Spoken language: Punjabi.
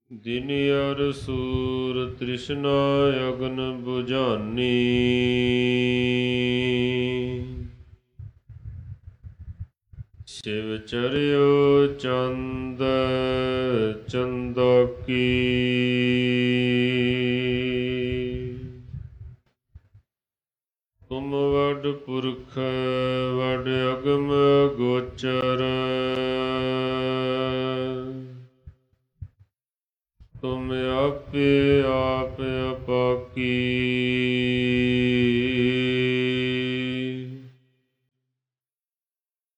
ਦਿਨ ਅਰ ਸੂਰ ਤ੍ਰਿਸ਼ਨਾ ਅਗਨ ਬੁਝਾਨੀ। ਸ਼ਿਵ ਚਰਿਓ ਚੰਦ ਚੰਦਕੀ। ਤੁਮ ਵਡ ਪੁਰਖ ਵਡ ਅਗਮ ਗੋਚਰ। ਤੁਮ ਆਪੇ ਆਪ ਅਪਾਕੀ।